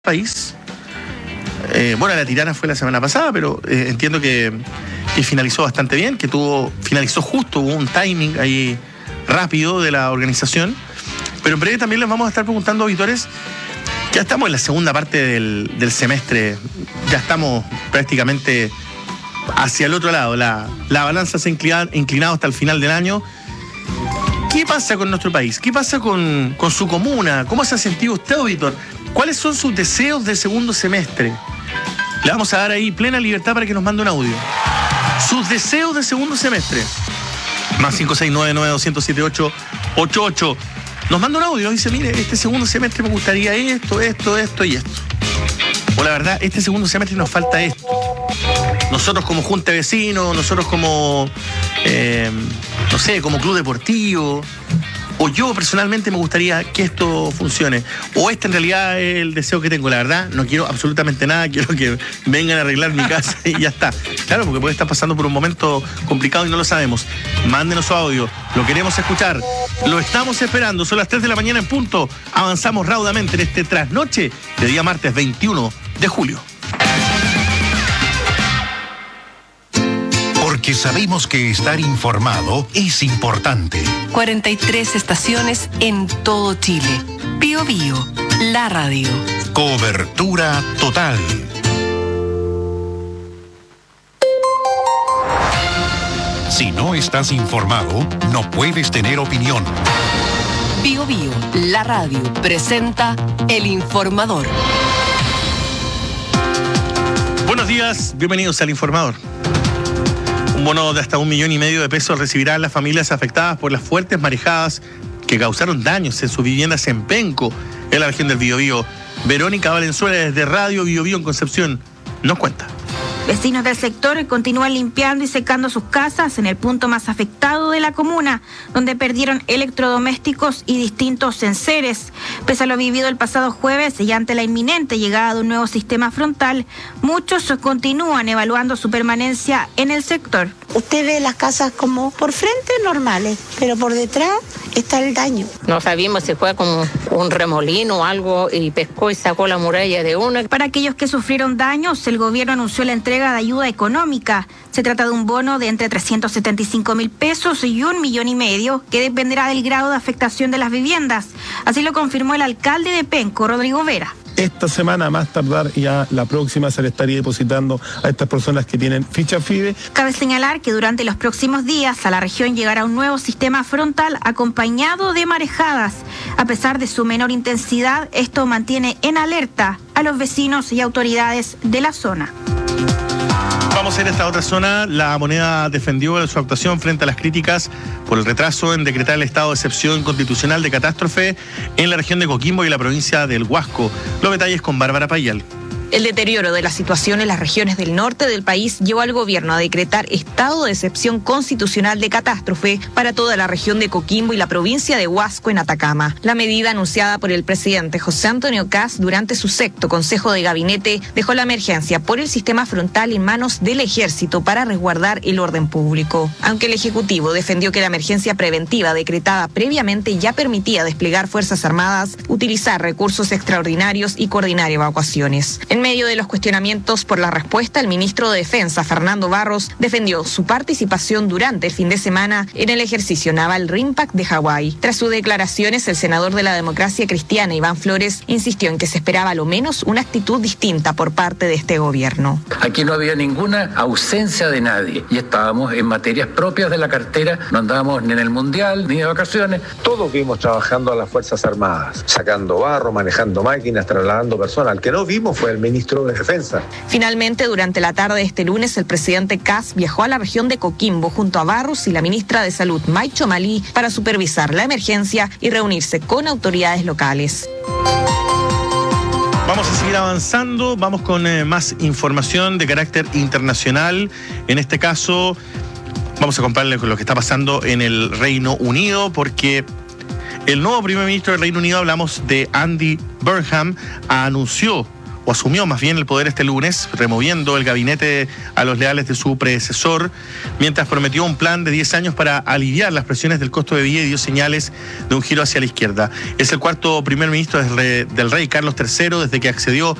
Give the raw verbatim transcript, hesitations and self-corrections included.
país. Eh, bueno, la Tirana fue la semana pasada, pero eh, entiendo que, que finalizó bastante bien, que tuvo, finalizó justo, hubo un timing ahí rápido de la organización. Pero en breve también les vamos a estar preguntando, auditores, ya estamos en la segunda parte del, del semestre, ya estamos prácticamente hacia el otro lado, la, la balanza se ha inclinado, inclinado hasta el final del año. ¿Qué pasa con nuestro país? ¿Qué pasa con, con su comuna? ¿Cómo se ha sentido usted, auditor? ¿Cuáles son sus deseos de segundo semestre? Le vamos a dar ahí plena libertad para que nos mande un audio. Sus deseos de segundo semestre. Más cinco seis nueve nueve dos cero siete ocho ocho ocho. Nos manda un audio, nos dice, mire, este segundo semestre me gustaría esto, esto, esto y esto. O la verdad, este segundo semestre nos falta esto. Nosotros como junta de vecinos, nosotros como, eh, no sé, como club deportivo, o yo personalmente me gustaría que esto funcione. O este en realidad es el deseo que tengo, la verdad, no quiero absolutamente nada, quiero que vengan a arreglar mi casa y ya está. Claro, porque puede estar pasando por un momento complicado y no lo sabemos. Mándenos su audio, lo queremos escuchar, lo estamos esperando, son las tres de la mañana en punto. Avanzamos raudamente en este trasnoche de día martes veintiuno de julio. Porque sabemos que estar informado es importante. cuarenta y tres estaciones en todo Chile. Bío Bío, la radio. Cobertura total. Si no estás informado, no puedes tener opinión. Bío Bío, la radio, presenta El Informador. Buenos días, bienvenidos al Informador. Un bono de hasta un millón y medio de pesos recibirán las familias afectadas por las fuertes marejadas que causaron daños en sus viviendas en Penco, en la región del Biobío. Verónica Valenzuela, desde Radio Biobío en Concepción, nos cuenta. Vecinos del sector continúan limpiando y secando sus casas en el punto más afectado de la comuna, donde perdieron electrodomésticos y distintos enseres. Pese a lo vivido el pasado jueves y ante la inminente llegada de un nuevo sistema frontal, muchos continúan evaluando su permanencia en el sector. Usted ve las casas como por frente normales, pero por detrás está el daño. No sabíamos si fue como un remolino o algo y pescó y sacó la muralla de una. Para aquellos que sufrieron daños, el gobierno anunció la entrega de ayuda económica. Se trata de un bono de entre trescientos setenta y cinco mil pesos y un millón y medio, que dependerá del grado de afectación de las viviendas. Así lo confirmó el alcalde de Penco, Rodrigo Vera. Esta semana, más tardar, ya la próxima se le estaría depositando a estas personas que tienen ficha FIDE. Cabe señalar que durante los próximos días a la región llegará un nuevo sistema frontal acompañado de marejadas. A pesar de su menor intensidad, esto mantiene en alerta a los vecinos y autoridades de la zona. Vamos a ir a esta otra zona. La Moneda defendió su actuación frente a las críticas por el retraso en decretar el estado de excepción constitucional de catástrofe en la región de Coquimbo y la provincia del Huasco. Los detalles con Bárbara Payal. El deterioro de la situación en las regiones del norte del país llevó al gobierno a decretar estado de excepción constitucional de catástrofe para toda la región de Coquimbo y la provincia de Huasco en Atacama. La medida anunciada por el presidente José Antonio Kast durante su sexto Consejo de Gabinete dejó la emergencia por el sistema frontal en manos del ejército para resguardar el orden público. Aunque el Ejecutivo defendió que la emergencia preventiva decretada previamente ya permitía desplegar Fuerzas Armadas, utilizar recursos extraordinarios y coordinar evacuaciones. En En medio de los cuestionamientos por la respuesta, el ministro de Defensa, Fernando Barros, defendió su participación durante el fin de semana en el ejercicio naval RIMPAC de Hawái. Tras sus declaraciones, el senador de la Democracia Cristiana, Iván Flores, insistió en que se esperaba a lo menos una actitud distinta por parte de este gobierno. Aquí no había ninguna ausencia de nadie y estábamos en materias propias de la cartera, no andábamos ni en el mundial ni de vacaciones. Todos vimos trabajando a las Fuerzas Armadas, sacando barro, manejando máquinas, trasladando personas. El que no vimos fue el ministro ministro de Defensa. Finalmente, durante la tarde de este lunes, el presidente Kast viajó a la región de Coquimbo junto a Barros y la ministra de Salud, Maicho Malí, para supervisar la emergencia y reunirse con autoridades locales. Vamos a seguir avanzando, vamos con eh, más información de carácter internacional. En este caso, vamos a compararle con lo que está pasando en el Reino Unido, porque el nuevo primer ministro del Reino Unido, hablamos de Andy Burnham, anunció o asumió más bien el poder este lunes, removiendo el gabinete a los leales de su predecesor, mientras prometió un plan de diez años para aliviar las presiones del costo de vida y dio señales de un giro hacia la izquierda. Es el cuarto primer ministro del rey, del rey Carlos tercero desde que accedió